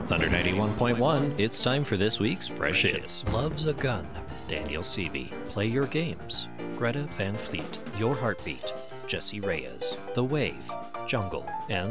Thunder 91.1, it's time for this week's Fresh Hits. Loves a Gun, Daniel Seavey. Play Your Games, Greta Van Fleet. Your Heartbeat, Jesse Reyes. The Wave, Jungle, and